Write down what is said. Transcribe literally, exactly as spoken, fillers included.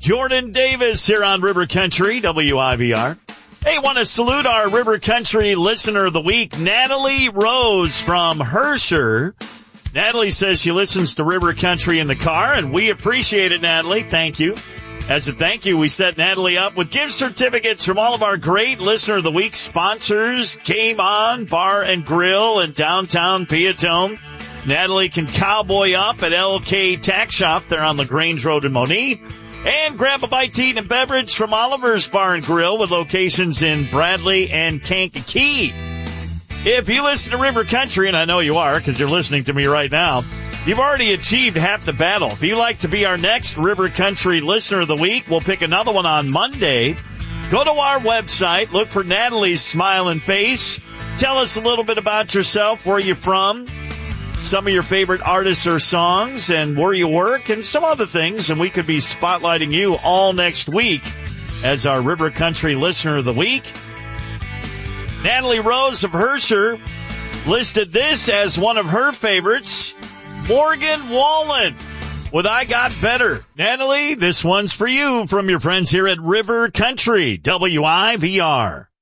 Jordan Davis here on River Country, W I V R. Hey, want to salute our River Country Listener of the Week, Natalie Rose from Herscher. Natalie says she listens to River Country in the car, and we appreciate it, Natalie. Thank you. As a thank you, we set Natalie up with gift certificates from all of our great Listener of the Week sponsors, Game On Bar and Grill in downtown Peatone. Natalie can cowboy up at L K Tack Shop there on LaGrange Road in Monee. And grab a bite to eat and beverage from Oliver's Bar and Grill with locations in Bradley and Kankakee. If you listen to River Country, and I know you are because you're listening to me right now, you've already achieved half the battle. If you'd like to be our next River Country Listener of the Week, we'll pick another one on Monday. Go to our website, look for Natalie's smiling face. Tell us a little bit about yourself, where you're from, some of your favorite artists or songs, and where you work, and some other things, and we could be spotlighting you all next week as our River Country Listener of the Week. Natalie Rose of Herscher listed this as one of her favorites, Morgan Wallen with I Got Better. Natalie, this one's for you from your friends here at River Country, W I V R.